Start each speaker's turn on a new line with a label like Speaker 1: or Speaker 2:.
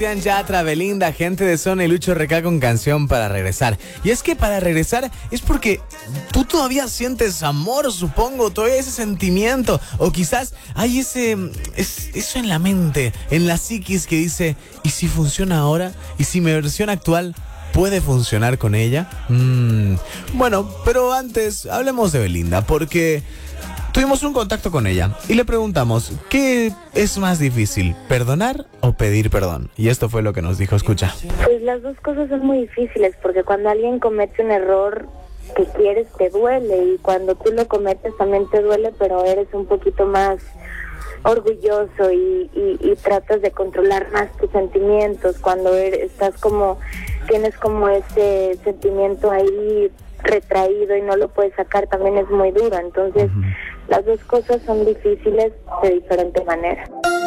Speaker 1: Yatra, Belinda, gente de Zona y Lucho Recal con canción para regresar. Y es que para regresar es porque tú todavía sientes amor, supongo, todavía ese sentimiento. O quizás hay eso en la mente, en la psiquis que dice, ¿y si funciona ahora? ¿Y si mi versión actual puede funcionar con ella? Bueno, pero antes hablemos de Belinda, porque tuvimos un contacto con ella y le preguntamos, ¿qué es más difícil, perdonar o pedir perdón? Y esto fue lo que nos dijo, escucha.
Speaker 2: Pues las dos cosas son muy difíciles, porque cuando alguien comete un error que quieres te duele, y cuando tú lo cometes también te duele, pero eres un poquito más orgulloso y tratas de controlar más tus sentimientos. Cuando tienes como ese sentimiento ahí retraído y no lo puedes sacar, también es muy duro. Entonces, las dos cosas son difíciles de diferente manera.